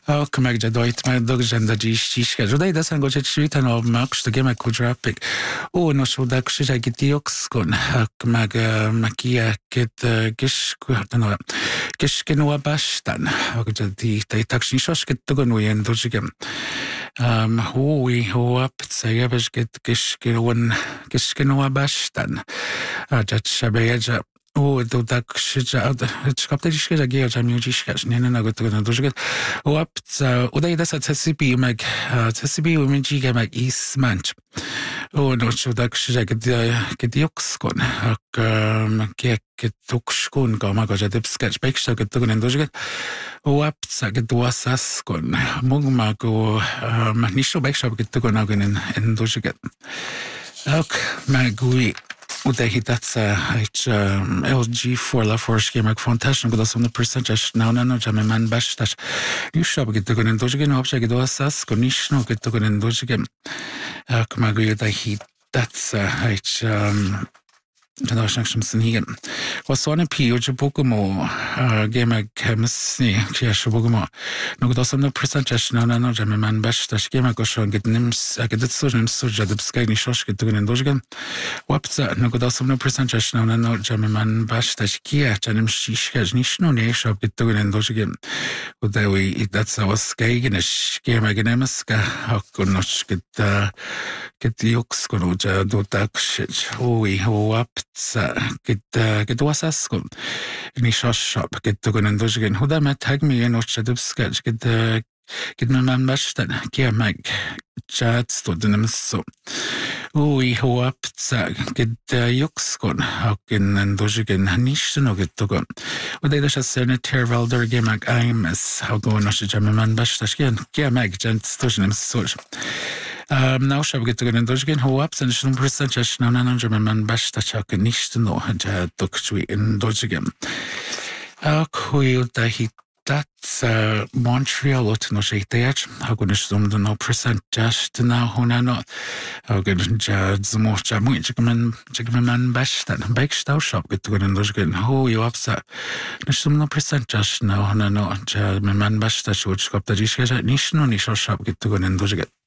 meg doit meg dogżenda dziś Żudaj da sango ten mak sztugie meg kudrapik. No szudak szydagi diokskun. Meg makia kit giszkinua basztan. Di tej tak śniszosz kit tugunujen dozigem. Hui huapca jebesz kit giszkinua basztan. Jat szabejeja. To tak szydza, szkapte dzisiaj zagiera, że mi dzisiaj nie na go tego dużo. Łapca, udaje da sa CCP meg, CCP umiejętnie meg ismanch. No to tak szydza, kiedy jokskon, kiedy tukskon, go mago, że dybskacz, peksta, kiedy tego nie dużo. Łapca, kiedy wasaskon, mógł mago, niszczo peksta, kiedy tego nago nie dużo. Magui. Udahi datsa LG for la forske meg fantastisk og da som det percentage no jamme man bashtash ni shab get to dojigen opsha get wasas konishno get to dojigen kama go udahi datsa Dann ich schon sind hier. Was so eine Pio je Pokémon game chemistry ja schon Pokémon. No das am percentage no jamme man bashtash game go schon get nims get so nims so jadb skagni shosh get to dojigen. Łapca, no das am percentage no jamme man bashtash kia janem shish nishno nie shop get to dojigen. Udawi I datsa was skagnish game genemaska hakonosh get yoks kono ja do tak shit. Łapca, kiedy wasaskun, ni shop, kiedy go nendojigen, huda tag mi eno chadubskach, kiedy man bashtan, kia mag, chat sto denimso. Łapca, kiedy yokskun, hakin nendojigen, nishno getogon. Uday dasha senator valder gemag aimes, hago no shijame man bashtash, kia mag, jant stojenim soj. Now shall we get to go in Dojgen Hoaps and some percentage now man bash that chak and nish to know Dukchui in Dojgen. Quil da he that's Montreal lot no shake there. How going to sum the no percentage to now honano. How going to judge the most jamu chicken man bash that bake stove shop get to go in Dojgen. Ho you upset. Some no percentage now honano man bash that should scop the dish nish no nish shop get to go in Dojgen.